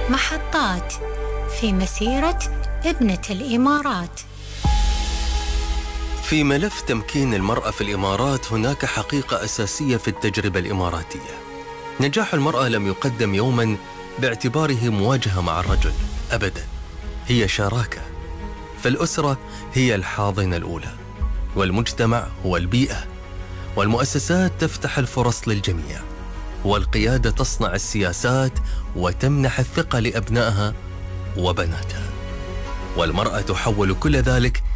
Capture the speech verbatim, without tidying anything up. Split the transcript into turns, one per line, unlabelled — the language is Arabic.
محطات في مسيرة ابنة الإمارات.
في ملف تمكين المرأة في الإمارات هناك حقيقة أساسية في التجربة الإماراتية. نجاح المرأة لم يقدم يوماً باعتباره مواجهة مع الرجل أبداً، هي شراكة. فالأسرة هي الحاضنة الأولى، والمجتمع هو البيئة، والمؤسسات تفتح الفرص للجميع، والقيادة تصنع السياسات وتمنح الثقة لأبنائها وبناتها، والمرأة تحول كل ذلك